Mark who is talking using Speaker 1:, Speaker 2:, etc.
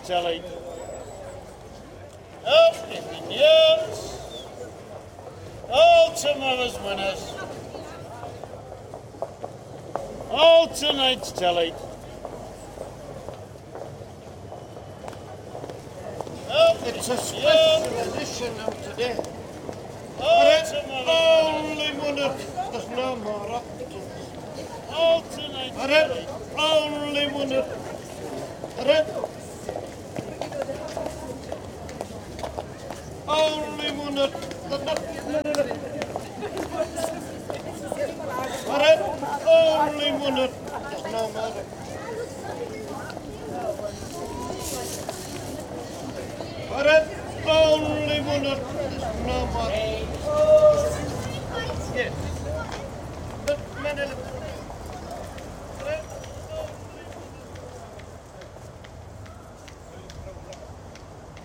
Speaker 1: telly. Up in the news. All tomorrow's winners. All tonight's telly.
Speaker 2: It's a special edition of today.
Speaker 1: All tomorrow's
Speaker 2: Only winner. There's no more options.
Speaker 1: All tonight's telly.
Speaker 2: Only winner. Only winner. Only winner. There's no more. Only winner. There's no more.